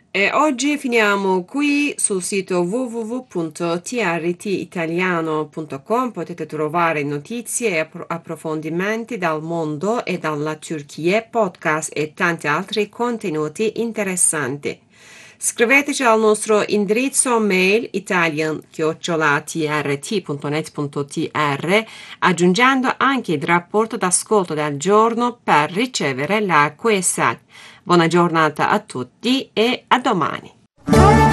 E oggi finiamo qui sul sito www.trtitaliano.com. Potete trovare notizie e approfondimenti dal mondo e dalla Turchia, podcast e tanti altri contenuti interessanti. Scriveteci al nostro indirizzo mail italian@trt.net.tr aggiungendo anche il rapporto d'ascolto del giorno per ricevere la QSL. Buona giornata a tutti e a domani.